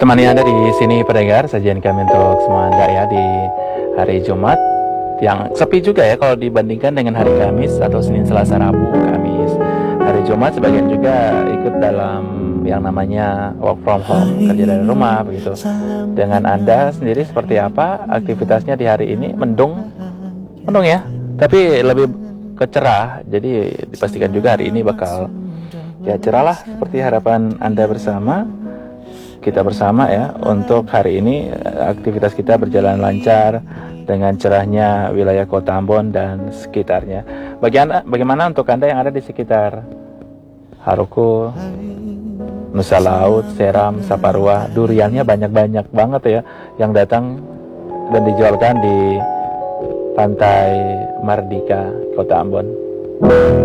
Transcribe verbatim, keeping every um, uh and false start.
Temani Anda di sini pendengar, sajian kami untuk semua Anda ya di hari Jumat yang sepi juga ya kalau dibandingkan dengan hari Kamis atau Senin, Selasa, Rabu, Kamis. Hari Jumat sebagian juga ikut dalam yang namanya work from home, kerja dari rumah begitu. Dengan Anda sendiri seperti apa aktivitasnya di hari ini? Mendung, mendung ya, tapi lebih ke cerah. Jadi dipastikan juga hari ini bakal ya cerah lah seperti harapan Anda bersama. Kita bersama ya untuk hari ini aktivitas kita berjalan lancar dengan cerahnya wilayah Kota Ambon dan sekitarnya. Bagi anda, bagaimana untuk Anda yang ada di sekitar Haruko, Nusa Laut, Seram, Saparua? Duriannya banyak-banyak banget ya yang datang dan dijualkan di Pantai Mardika, Kota Ambon.